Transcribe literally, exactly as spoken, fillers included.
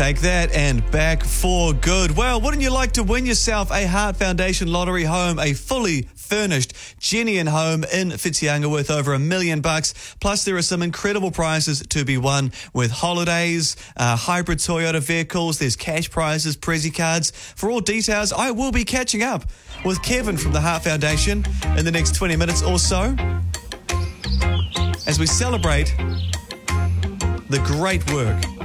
Take that and back for good. Well, wouldn't you like to win yourself a Heart Foundation Lottery home, a fully furnished Genian home in Whitianga worth over a million bucks? Plus, there are some incredible prizes to be won with holidays, uh, hybrid Toyota vehicles. There's cash prizes, Prezi cards. For all details, I will be catching up with Kevin from the Heart Foundation in the next twenty minutes or so as we celebrate the great work